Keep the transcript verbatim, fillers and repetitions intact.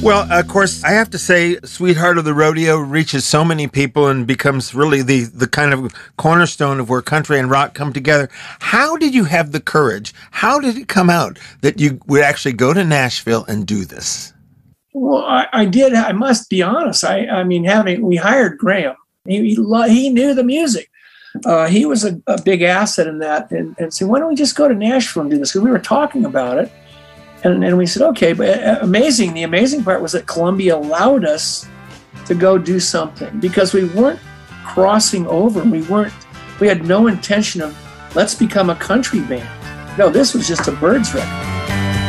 Well, of course, I have to say, Sweetheart of the Rodeo reaches so many people and becomes really the, the kind of cornerstone of where country and rock come together. How did you have the courage? How did it come out that you would actually go to Nashville and do this? Well, I, I did. I must be honest. I, I mean, having we hired Graham. He he, lo- he knew the music. Uh, he was a, a big asset in that. And, and said, why don't we just go to Nashville and do this? Because we were talking about it. And, and we said, okay, but amazing. The amazing part was that Columbia allowed us to go do something because we weren't crossing over. We weren't, we had no intention of let's become a country band. No, this was just a Byrds record.